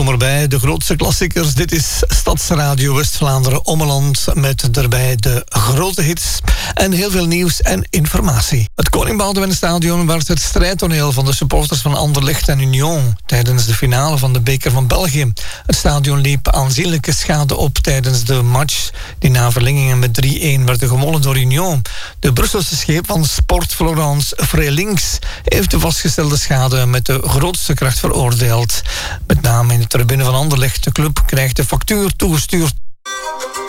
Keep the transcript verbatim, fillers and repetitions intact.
Kom erbij, de grootste klassiekers. Dit is Stadsradio West-Vlaanderen Ommeland met daarbij de grote hits en heel veel nieuws en informatie. Het Koning Boudewijn Stadion werd het strijdtoneel van de supporters van Anderlecht en Union tijdens de finale van de Beker van België. Het stadion liep aanzienlijke schade op tijdens de match die na verlengingen met drie-een werd gewonnen door Union. De Brusselse scheep van Sport Florence Frelinks heeft de vastgestelde schade met de grootste kracht veroordeeld. Met name in de tribune van Anderlecht. De club krijgt de factuur toegestuurd